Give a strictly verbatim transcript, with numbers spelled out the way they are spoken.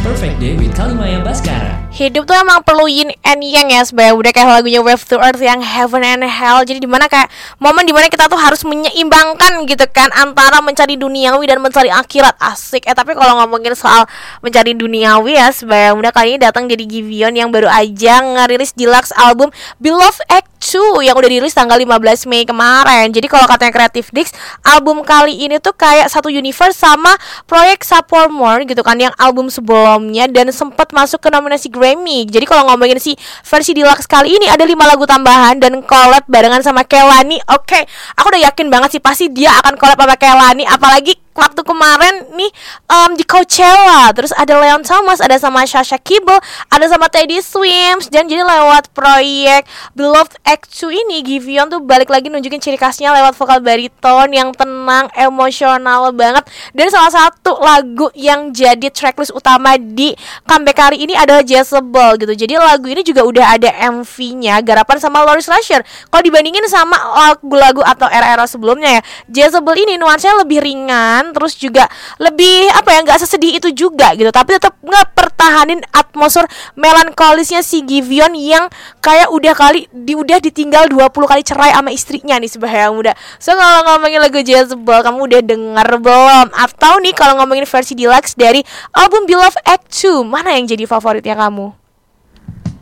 Perfect Day with Kalimaya Baskara. Hidup tuh emang perlu yin and yang ya sebenarnya. Udah kayak lagunya Wave to Earth yang Heaven and Hell. Jadi dimana kayak momen dimana kita tuh harus menyeimbangkan gitu kan, antara mencari duniawi dan mencari akhirat. Asik. Eh tapi kalau ngomongin soal mencari duniawi ya sebenarnya, udah kali ini datang jadi Giveon yang baru aja ngerilis deluxe album Beloved Act two yang udah dirilis tanggal lima belas Mei kemarin. Jadi kalau katanya Creative Dix, album kali ini tuh kayak satu universe sama proyek Sapormore gitu kan, yang album sebelumnya dan sempat masuk ke nominasi Grammy. Jadi kalau ngomongin si versi deluxe kali ini ada lima lagu tambahan dan collab barengan sama Kehlani. Oke, aku udah yakin banget sih pasti dia akan collab sama Kehlani, apalagi waktu kemarin nih um, di Coachella. Terus ada Leon Thomas, ada sama Sasha Kibble, ada sama Teddy Swims. Dan jadi lewat proyek Beloved Act two ini, Giveon tuh balik lagi nunjukin ciri khasnya lewat vokal bariton yang tenang, emosional banget. Dan salah satu lagu yang jadi tracklist utama di comeback kali ini adalah Jezebel gitu. Jadi lagu ini juga udah ada M V-nya, garapan sama Laurie Slasher. Kalau dibandingin sama lagu-lagu atau era-era sebelumnya ya, Jezebel ini nuansanya lebih ringan, terus juga lebih apa ya, nggak sesedih itu juga gitu, tapi tetap nggak pertahanin atmosfer melankolisnya si Giveon yang kayak udah kali di udah ditinggal dua puluh kali cerai sama istrinya nih sebenarnya muda. So kalau ngomongin lagu Jezebel, kamu udah denger belum? Atau nih kalau ngomongin versi deluxe dari album Beloved Act two, mana yang jadi favoritnya kamu?